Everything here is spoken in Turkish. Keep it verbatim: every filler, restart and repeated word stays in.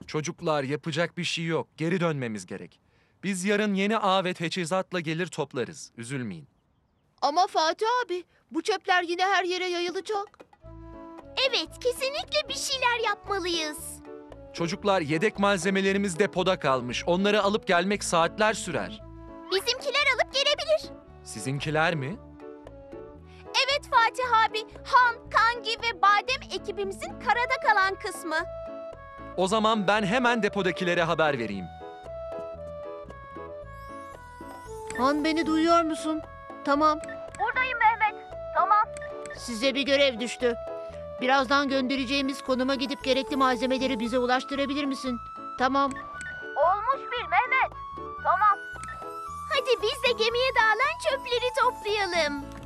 Çocuklar, yapacak bir şey yok. Geri dönmemiz gerek. Biz yarın yeni ağ ve teçhizatla gelir toplarız. Üzülmeyin. Ama Fatih abi, bu çöpler yine her yere yayılacak. Evet, kesinlikle bir şeyler yapmalıyız. Çocuklar, yedek malzemelerimiz depoda kalmış. Onları alıp gelmek saatler sürer. Bizimkiler alıp gelebilir. Sizinkiler mi? Evet Fatih abi, Han, Kangi ve Badem ekibimizin karada kalan kısmı. O zaman ben hemen depodakilere haber vereyim. Han, beni duyuyor musun? Tamam. Buradayım Mehmet, tamam. Size bir görev düştü. Birazdan göndereceğimiz konuma gidip gerekli malzemeleri bize ulaştırabilir misin? Tamam. Olmuş bir Mehmet, tamam. Hadi biz de gemiye dağılan çöpleri toplayalım.